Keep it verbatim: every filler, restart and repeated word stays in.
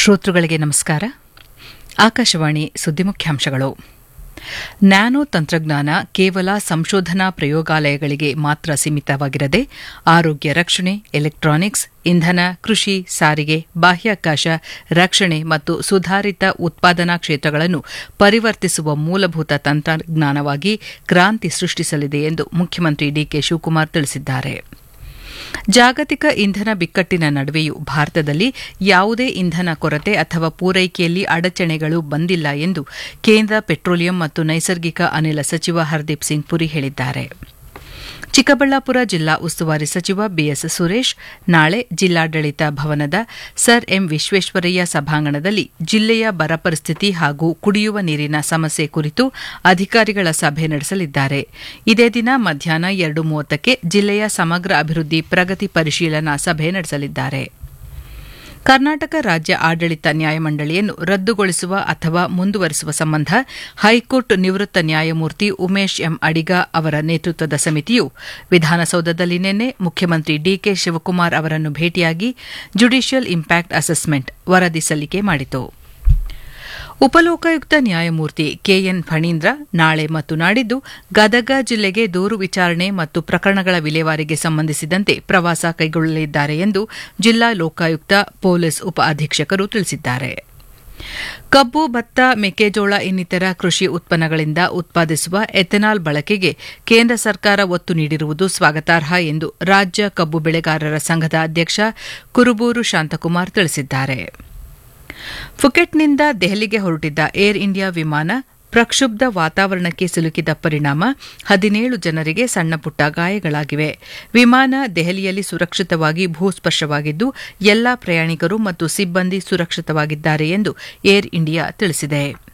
ಶ್ರೋತೃಗಳಿಗೆ ನಮಸ್ಕಾರ. ಆಕಾಶವಾಣಿ ಸುದ್ದಿ ಮುಖ್ಯಾಂಶಗಳು. ನ್ಯಾನೋ ತಂತ್ರಜ್ಞಾನ ಕೇವಲ ಸಂಶೋಧನಾ ಪ್ರಯೋಗಾಲಯಗಳಿಗೆ ಮಾತ್ರ ಸೀಮಿತವಾಗಿರದೆ ಆರೋಗ್ಯ ರಕ್ಷಣೆ, ಎಲೆಕ್ಟ್ರಾನಿಕ್ಸ್, ಇಂಧನ, ಕೃಷಿ, ಸಾರಿಗೆ, ಬಾಹ್ಯಾಕಾಶ, ರಕ್ಷಣೆ ಮತ್ತು ಸುಧಾರಿತ ಉತ್ಪಾದನಾ ಕ್ಷೇತ್ರಗಳನ್ನು ಪರಿವರ್ತಿಸುವ ಮೂಲಭೂತ ತಂತ್ರಜ್ಞಾನವಾಗಿ ಕ್ರಾಂತಿ ಸೃಷ್ಟಿಸಲಿದೆ ಎಂದು ಮುಖ್ಯಮಂತ್ರಿ ಡಿಕೆ ಶಿವಕುಮಾರ್ ತಿಳಿಸಿದ್ದಾರೆ. ಜಾಗತಿಕ ಇಂಧನ ಬಿಕ್ಕಟ್ಟಿನ ನಡುವೆಯೂ ಭಾರತದಲ್ಲಿ ಯಾವುದೇ ಇಂಧನ ಕೊರತೆ ಅಥವಾ ಪೂರೈಕೆಯಲ್ಲಿ ಅಡಚಣೆಗಳು ಬಂದಿಲ್ಲ ಎಂದು ಕೇಂದ್ರ ಪೆಟ್ರೋಲಿಯಂ ಮತ್ತು ನೈಸರ್ಗಿಕ ಅನಿಲ ಸಚಿವ ಹರ್ದೀಪ್ ಸಿಂಗ್ ಪುರಿ ಹೇಳಿದ್ದಾರೆ. ಚಿಕ್ಕಬಳ್ಳಾಪುರ ಜಿಲ್ಲಾ ಉಸ್ತುವಾರಿ ಸಚಿವ ಬಿಎಸ್ ಸುರೇಶ್ ನಾಳೆ ಜಿಲ್ಲಾಡಳಿತ ಭವನದ ಸರ್ ಎಂ ವಿಶ್ವೇಶ್ವರಯ್ಯ ಸಭಾಂಗಣದಲ್ಲಿ ಜಿಲ್ಲೆಯ ಬರ ಪರಿಸ್ಥಿತಿ ಹಾಗೂ ಕುಡಿಯುವ ನೀರಿನ ಸಮಸ್ಯೆ ಕುರಿತು ಅಧಿಕಾರಿಗಳ ಸಭೆ ನಡೆಸಲಿದ್ದಾರೆ. ಇದೇ ದಿನ ಮಧ್ಯಾಹ್ನ ಎರಡು ಮೂವತ್ತಕ್ಕೆ ಜಿಲ್ಲೆಯ ಸಮಗ್ರ ಅಭಿವೃದ್ಧಿ ಪ್ರಗತಿ ಪರಿಶೀಲನಾ ಸಭೆ ನಡೆಸಲಿದ್ದಾರೆ. ಕರ್ನಾಟಕ ರಾಜ್ಯ ಆಡಳಿತ ನ್ಯಾಯಮಂಡಳಿಯನ್ನು ರದ್ದುಗೊಳಿಸುವ ಅಥವಾ ಮುಂದುವರೆಸುವ ಸಂಬಂಧ ಹೈಕೋರ್ಟ್ ನಿವೃತ್ತ ನ್ಯಾಯಮೂರ್ತಿ ಉಮೇಶ್ ಎಂ ಅಡಿಗ ಅವರ ನೇತೃತ್ವದ ಸಮಿತಿಯು ವಿಧಾನಸೌಧದಲ್ಲಿ ನಿನ್ನೆ ಮುಖ್ಯಮಂತ್ರಿ ಡಿಕೆ ಶಿವಕುಮಾರ್ ಅವರನ್ನು ಭೇಟಿಯಾಗಿ ಜುಡಿಷಿಯಲ್ ಇಂಪ್ಯಾಕ್ಟ್ ಅಸೆಸ್ಮೆಂಟ್ ವರದಿ ಸಲ್ಲಿಕೆ ಮಾಡಿತು. ಉಪಲೋಕಾಯುಕ್ತ ನ್ಯಾಯಮೂರ್ತಿ ಕೆಎನ್ ಫಣೀಂದ್ರ ನಾಳೆ ಮತ್ತು ನಾಡಿದ್ದು ಗದಗ ಜಿಲ್ಲೆಗೆ ದೂರು ವಿಚಾರಣೆ ಮತ್ತು ಪ್ರಕರಣಗಳ ವಿಲೇವಾರಿಗೆ ಸಂಬಂಧಿಸಿದಂತೆ ಪ್ರವಾಸ ಕೈಗೊಳ್ಳಲಿದ್ದಾರೆ ಎಂದು ಜಿಲ್ಲಾ ಲೋಕಾಯುಕ್ತ ಪೊಲೀಸ್ ಉಪ ಅಧೀಕ್ಷಕರು ತಿಳಿಸಿದ್ದಾರೆ. ಕಬ್ಬು, ಭತ್ತ, ಮೆಕ್ಕೆಜೋಳ ಇನ್ನಿತರ ಕೃಷಿ ಉತ್ಪನ್ನಗಳಿಂದ ಉತ್ಪಾದಿಸುವ ಎಥೆನಾಲ್ ಬಳಕೆಗೆ ಕೇಂದ್ರ ಸರ್ಕಾರ ಒತ್ತು ನೀಡಿರುವುದು ಸ್ವಾಗತಾರ್ಹ ಎಂದು ರಾಜ್ಯ ಕಬ್ಬು ಬೆಳೆಗಾರರ ಸಂಘದ ಅಧ್ಯಕ್ಷ ಕುರುಬೂರು ಶಾಂತಕುಮಾರ್ ತಿಳಿಸಿದ್ದಾರೆ. ಫುಕೆಟ್ನಿಂದ ದೆಹಲಿಗೆ ಹೊರಟಿದ್ದ ಏರ್ ಇಂಡಿಯಾ ವಿಮಾನ ಪ್ರಕ್ಷುಬ್ಧ ವಾತಾವರಣಕ್ಕೆ ಸಿಲುಕಿದ ಪರಿಣಾಮ ಹದಿನೇಳು ಜನರಿಗೆ ಸಣ್ಣಪುಟ್ಟ ಗಾಯಗಳಾಗಿವೆ. ವಿಮಾನ ದೆಹಲಿಯಲ್ಲಿ ಸುರಕ್ಷಿತವಾಗಿ ಭೂಸ್ಪರ್ಶವಾಗಿದ್ದು ಎಲ್ಲಾ ಪ್ರಯಾಣಿಕರು ಮತ್ತು ಸಿಬ್ಬಂದಿ ಸುರಕ್ಷಿತವಾಗಿದ್ದಾರೆ ಎಂದು ಏರ್ ಇಂಡಿಯಾ ತಿಳಿಸಿದೆ.